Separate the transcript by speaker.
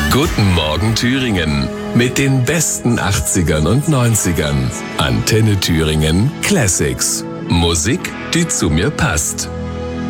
Speaker 1: Guten Morgen Thüringen mit den besten 80ern und 90ern. Antenne Thüringen Classics. Musik, die zu mir passt.